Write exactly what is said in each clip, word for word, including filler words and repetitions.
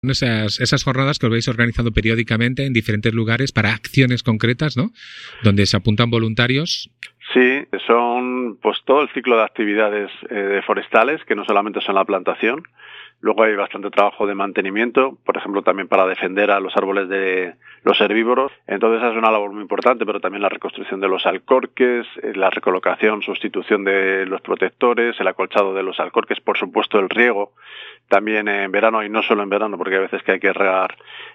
Esas, esas jornadas que os vais organizando periódicamente en diferentes lugares para acciones concretas, ¿no? Donde se apuntan voluntarios. Sí, son pues todo el ciclo de actividades eh, forestales, que no solamente son la plantación. Luego hay bastante trabajo de mantenimiento, por ejemplo, también para defender a los árboles de los herbívoros. Entonces, esa es una labor muy importante, pero también la reconstrucción de los alcorques, la recolocación, sustitución de los protectores, el acolchado de los alcorques, por supuesto, el riego. También en verano, y no solo en verano, porque hay veces que hay que regar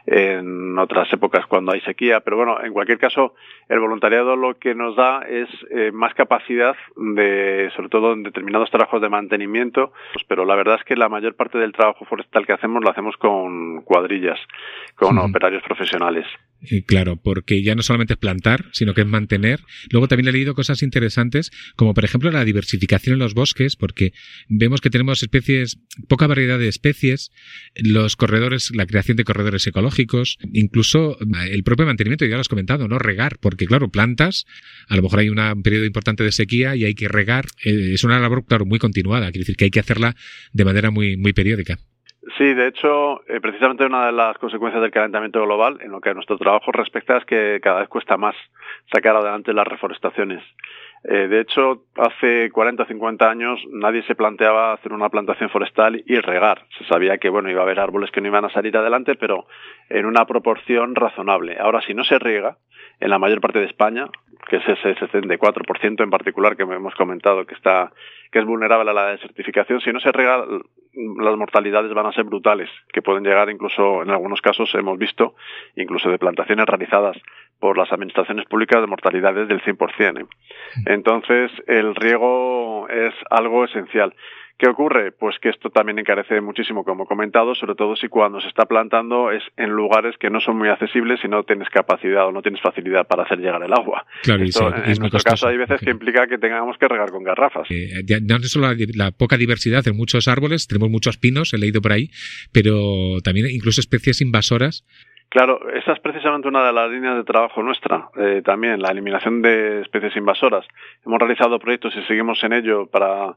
en otras épocas cuando hay sequía. Pero bueno, en cualquier caso, el voluntariado lo que nos da es eh, más capacidad de, sobre todo en determinados trabajos de mantenimiento. Pero la verdad es que la mayor parte del trabajo forestal que hacemos lo hacemos con cuadrillas, con uh-huh. operarios profesionales. Eh, claro, porque ya no solamente es plantar, sino que es mantener. Luego también he leído cosas interesantes, como por ejemplo la diversificación en los bosques, porque vemos que tenemos especies, poca variedad de especies, los corredores, la creación de corredores ecológicos, incluso el propio mantenimiento, ya lo has comentado, ¿no? Regar, porque claro, plantas, a lo mejor hay una, un periodo importante de sequía y hay que regar. Eh, es una labor, claro, muy continuada, quiere decir que hay que hacerla de manera muy, muy periódica. Sí, de hecho, eh, precisamente una de las consecuencias del calentamiento global, en lo que a nuestro trabajo respecta, es que cada vez cuesta más sacar adelante las reforestaciones. Eh, de hecho, hace cuarenta o cincuenta años nadie se planteaba hacer una plantación forestal y regar. Se sabía que, bueno, iba a haber árboles que no iban a salir adelante, pero en una proporción razonable. Ahora, si no se riega, en la mayor parte de España, que es ese setenta y cuatro por ciento en particular que hemos comentado que está que es vulnerable a la desertificación, si no se riega, las mortalidades van a ser brutales, que pueden llegar incluso, en algunos casos hemos visto, incluso de plantaciones realizadas por las administraciones públicas, de mortalidades del cien por ciento. ¿eh? Entonces, el riego es algo esencial. ¿Qué ocurre? Pues que esto también encarece muchísimo, como he comentado, sobre todo si cuando se está plantando es en lugares que no son muy accesibles y no tienes capacidad o no tienes facilidad para hacer llegar el agua. Claro, esto, y sí, en es nuestro costoso. caso hay veces que implica que tengamos que regar con garrafas. Eh, ya, no solo la, la poca diversidad en muchos árboles, tenemos muchos pinos, he leído por ahí, pero también incluso especies invasoras. Claro, esa es precisamente una de las líneas de trabajo nuestra, eh, también la eliminación de especies invasoras. Hemos realizado proyectos y seguimos en ello para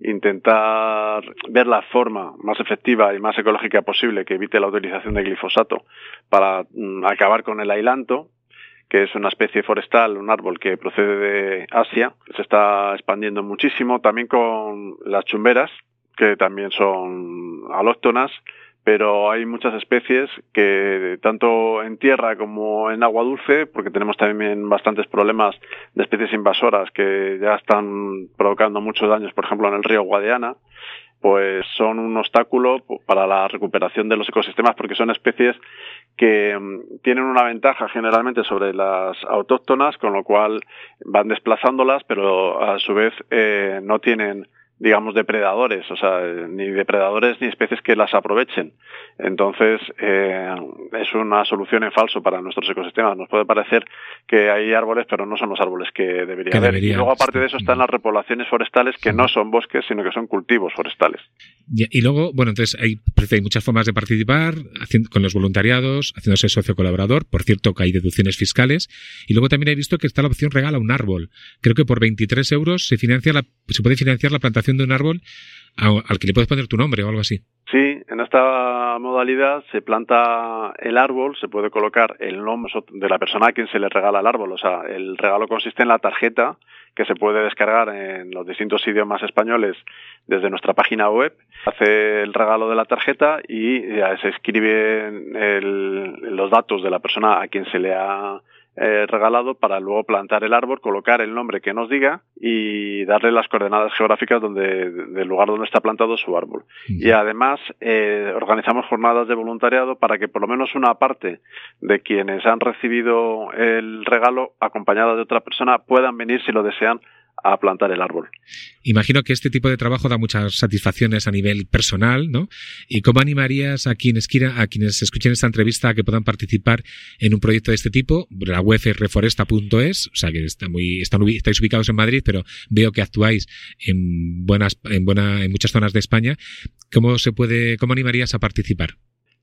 intentar ver la forma más efectiva y más ecológica posible que evite la utilización de glifosato para mm, acabar con el ailanto, que es una especie forestal, un árbol que procede de Asia, se está expandiendo muchísimo, también con las chumberas, que también son alóctonas, pero hay muchas especies que tanto en tierra como en agua dulce, porque tenemos también bastantes problemas de especies invasoras que ya están provocando muchos daños, por ejemplo en el río Guadiana, pues son un obstáculo para la recuperación de los ecosistemas porque son especies que tienen una ventaja generalmente sobre las autóctonas, con lo cual van desplazándolas, pero a su vez eh, no tienen, digamos, depredadores, o sea, ni depredadores ni especies que las aprovechen. Entonces, eh, es una solución en falso para nuestros ecosistemas. Nos puede parecer que hay árboles, pero no son los árboles que debería que haber. Debería, y luego, aparte sí. de eso, están las repoblaciones forestales, que sí. no son bosques, sino que son cultivos forestales. Y, y luego, bueno, entonces hay, hay muchas formas de participar, haciendo, con los voluntariados, haciéndose socio colaborador. Por cierto, que hay deducciones fiscales. Y luego también he visto que está la opción regala un árbol. Creo que por veintitrés euros se financia la, se puede financiar la plantación de un árbol al que le puedes poner tu nombre o algo así. Sí, en esta modalidad se planta el árbol, se puede colocar el nombre de la persona a quien se le regala el árbol. O sea, el regalo consiste en la tarjeta que se puede descargar en los distintos idiomas españoles desde nuestra página web. Hace el regalo de la tarjeta y ya se escriben el, los datos de la persona a quien se le ha Eh, regalado para luego plantar el árbol, colocar el nombre que nos diga y darle las coordenadas geográficas donde, del lugar donde está plantado su árbol. Uh-huh. Y además eh, organizamos jornadas de voluntariado para que por lo menos una parte de quienes han recibido el regalo acompañada de otra persona puedan venir, si lo desean, a plantar el árbol. Imagino que este tipo de trabajo da muchas satisfacciones a nivel personal, ¿no? ¿Y cómo animarías a quienes quieran, a quienes escuchen esta entrevista a que puedan participar en un proyecto de este tipo? La web es reforesta punto es, o sea que está muy, están, estáis ubicados en Madrid, pero veo que actuáis en buenas, en buena, en muchas zonas de España. ¿Cómo se puede, cómo animarías a participar?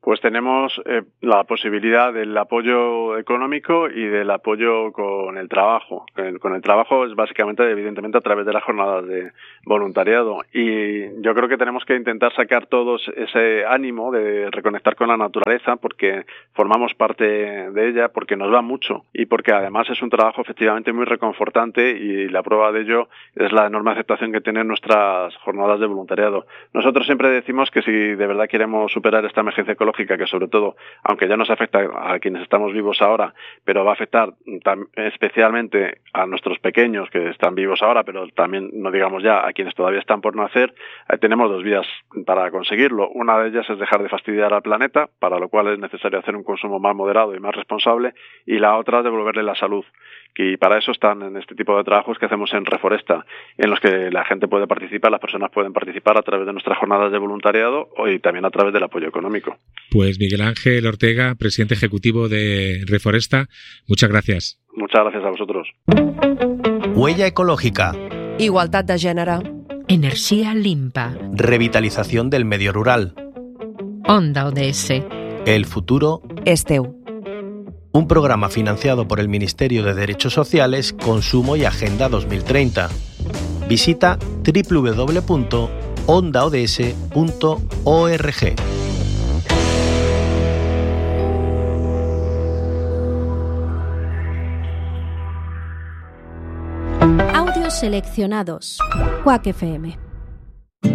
Pues tenemos eh, la posibilidad del apoyo económico y del apoyo con el trabajo. El, con el trabajo es básicamente, evidentemente, a través de las jornadas de voluntariado. Y yo creo que tenemos que intentar sacar todos ese ánimo de reconectar con la naturaleza, porque formamos parte de ella, porque nos da mucho y porque además es un trabajo efectivamente muy reconfortante, y la prueba de ello es la enorme aceptación que tienen nuestras jornadas de voluntariado. Nosotros siempre decimos que si de verdad queremos superar esta emergencia ecológica, que sobre todo, aunque ya nos afecta a quienes estamos vivos ahora, pero va a afectar tam- especialmente a nuestros pequeños que están vivos ahora, pero también, no digamos ya, a quienes todavía están por nacer, eh, tenemos dos vías para conseguirlo. Una de ellas es dejar de fastidiar al planeta, para lo cual es necesario hacer un consumo más moderado y más responsable, y la otra es devolverle la salud. Y para eso están en este tipo de trabajos que hacemos en Reforesta, en los que la gente puede participar, las personas pueden participar a través de nuestras jornadas de voluntariado y también a través del apoyo económico. Pues Miguel Ángel Ortega, presidente ejecutivo de Reforesta, muchas gracias. Muchas gracias a vosotros. Huella ecológica. Igualtat de gènere. Energía limpa. Revitalización del medio rural. Onda O D S. El futuro És teu. Un programa financiado por el Ministerio de Derechos Sociales, Consumo y Agenda dos mil treinta. Visita doble u doble u doble u punto onda o d s punto org. Audios seleccionados. Quack F M.